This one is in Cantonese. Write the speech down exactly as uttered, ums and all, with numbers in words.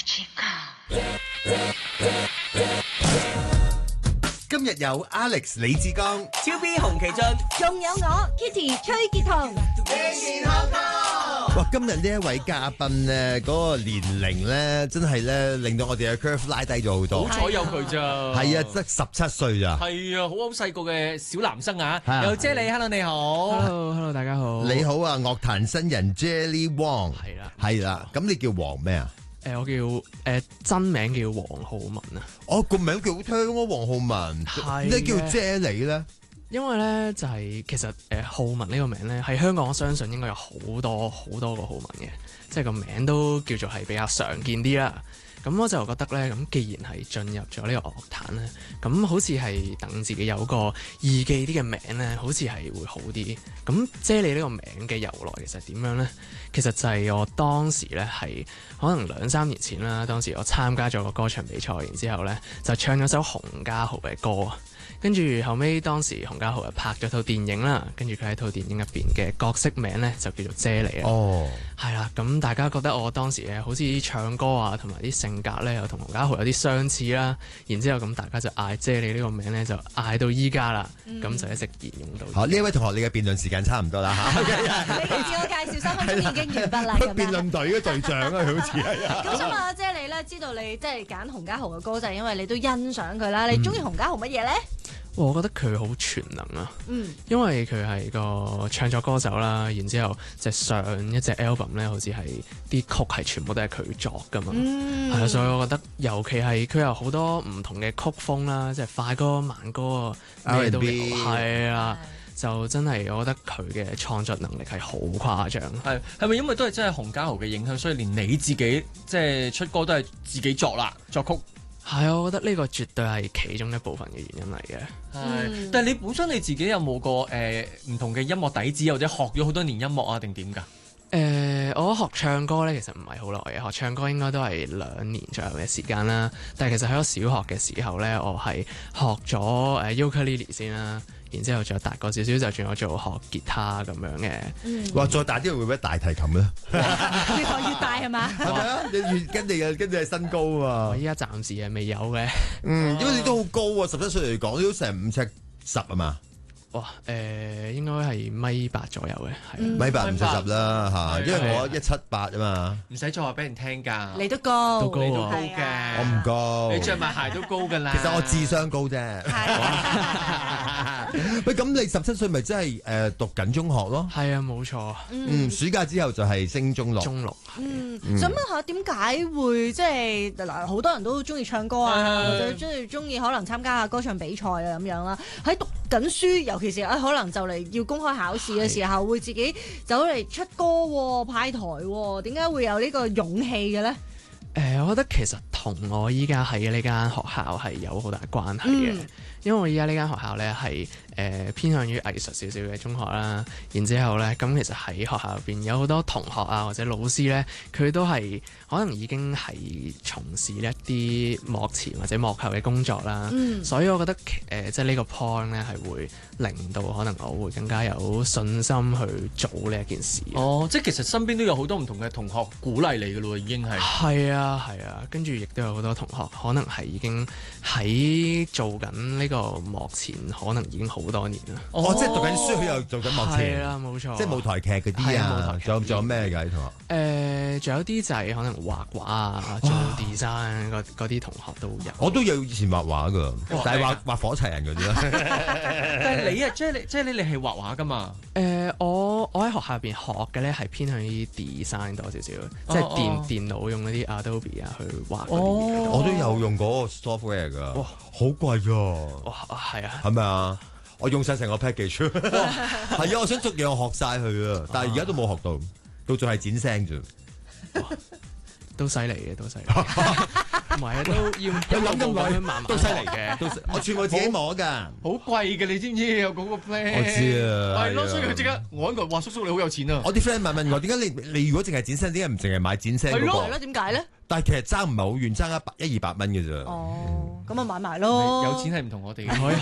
今日有 Alex 李志剛、 超 B 洪其俊， 仲有我 Kitty 崔潔彤。 哇！今日呢一位嘉賓咧，嗰、那個年齡咧，真係咧令到我哋嘅 curve 拉低咗好多。 好彩有佢咋？ 係啊，得十七歲咋？ 係啊，好好細個嘅小男生啊！ 啊有姐你 ，hello 你好 ，hello hello 大家好， 你好啊，樂壇新人 Jelly Wong 係啦係啦，咁你叫黃咩啊？ 誒、呃、我叫誒、呃、真名叫黃浩文啊， 哦個名幾好聽喎，黃浩文， 係點解叫姐你咧？ 因為咧就係、是、其實誒、呃、浩文呢個名咧喺香港，我相信應該有好多好多個浩文嘅，即係個名都叫做係比較常見啲啦。咁我就覺得咧，咁既然係進入咗呢個樂壇咧，咁好似係等自己有個義氣啲嘅名咧，好似係會好啲。咁姐你呢個名嘅由來其實點樣咧？其實就係我當時咧係可能兩三年前啦，當時我參加咗個歌唱比賽，然之後咧就唱咗首洪嘉豪嘅歌。跟住後尾當時洪嘉豪又拍咗套電影啦，跟住佢喺套電影入邊嘅角色名咧就叫做姐你啊。哦，係啦，咁大家覺得我當時咧好似唱歌啊，同埋啲性格咧又同洪嘉豪有啲相似啦。然之後咁大家就嗌姐你呢個名咧就嗌到依家啦，咁、嗯、就一直沿用到。 好，呢一位同學你嘅辯論時間差唔多啦嚇。 你自我介紹三分鐘已經完畢啦。 辯論隊嘅隊長啊，佢好似係。 咁想問阿姐你咧，知道你即係揀洪嘉豪嘅歌就係因為你都欣賞佢啦。你中意洪嘉豪乜嘢咧？ 我覺得佢好全能啊，嗯、因為佢係個唱作歌手啦，然之後即係上一隻 album 咧，好似係啲曲係全部都係佢作噶嘛，係啊、嗯，所以我覺得尤其係佢有好多唔同嘅曲風啦，即係快歌、慢歌咩都係啦，就真係我覺得佢嘅創作能力係好誇張。 係係咪因為都係真係洪嘉豪嘅影響，所以連你自己即係出歌都係自己作啦，作曲？ 係啊，我覺得呢個絕對係其中一部分嘅原因嚟嘅。 係、嗯，但係你本身你自己有冇個誒唔同嘅音樂底子，或者學咗好多年音樂啊，定點㗎？誒、 呃，我學唱歌咧，其實唔係好耐嘅，學唱歌應該都係兩年左右嘅時間啦。但係其實喺我小學嘅時候咧，我係學咗誒 ukulele 先啦。然之後再大個少少就轉咗做學吉他咁樣嘅。 嗯、哇！再大啲會唔會大提琴咧？ 越學越大係嘛？ 係咪啊？你越跟你嘅跟住係身高啊！ 我依家暫時係未有嘅。 嗯，因為你都好高喎，十七歲嚟講，你都成五尺十啊嘛。 哇！誒、呃，應該係米八左右嘅，係、嗯、 米八五尺十啦嚇，因為我一七八啊嘛。唔使再話俾人聽㗎。 你都高， 都高你都高嘅。 我唔高。 你着埋鞋都高㗎啦。 其實我智商高啫。喂，咁你十七歲咪真係誒讀緊中學咯？ 係啊，冇錯。 嗯，暑假之後就係升中六。 中六。 嗯，想問下點解會即係嗱，好多人都中意唱歌啊，或者中意中意可能參加下歌唱比賽啊咁樣啦。喺讀緊書，尤其是啊，可能就嚟要公開考試嘅時候，會自己走嚟出歌派台，點解會有呢個勇氣嘅咧？ 誒、呃，我覺得其實同我依家喺呢間學校係有好大關係嘅，嗯、因為我依家呢間學校咧係誒偏向於藝術少少嘅中學啦。然之後咧，咁其實喺學校入邊有好多同學啊或者老師咧，佢都係可能已經係從事一啲幕前或者幕後嘅工作啦。嗯、所以我覺得誒、呃，即係呢個 point 咧係會令到可能我會更加有信心去做呢一件事。 哦，即係其實身邊都有好多唔同嘅同學鼓勵你㗎咯，已經係。 係啊。啊，係啊，跟住亦都有好多同學，可能係已經喺做緊呢個幕前，可能已經好多年啦。 哦，即係讀緊書，佢又做緊幕前。 係啦，冇錯。 即係舞台劇嗰啲啊，仲有仲有咩㗎啲同學？ 誒，仲有啲就係可能畫畫啊，做 design 嗰嗰啲同學都有。 我都有以前畫畫㗎，但係畫畫火柴人嗰啲啦。 但係你啊，即係你，即係你，你係畫畫㗎嘛？ 誒，我我喺學校入邊學嘅咧係偏向於 design 多少少，即係電電腦用嗰啲 Adobe 啊去畫嗰啲嘢。 我都有用嗰個 software 㗎。哇，好貴㗎。 哇，係啊。 係咪啊？我用晒成個 package。係啊，我想逐樣學晒佢啊，但係而家都冇學到，到最係剪聲啫。 都犀利嘅，都犀利。唔係啊，都要一諗咁耐，慢慢都犀利嘅。 我全部自己摸㗎， 好貴嘅，你知唔知有嗰個 plan？ 我知啊， 係咯，所以佢即刻我喺度話叔叔你好有錢啊！ 我啲 friend 問問我點解你你如果淨係剪聲，點解唔淨係買剪聲嗰個？ 係咯，點解咧？ 但係其實爭唔係好遠，爭一百一二百蚊嘅啫。 哦，咁啊買埋咯。 有錢係唔同我哋嘅。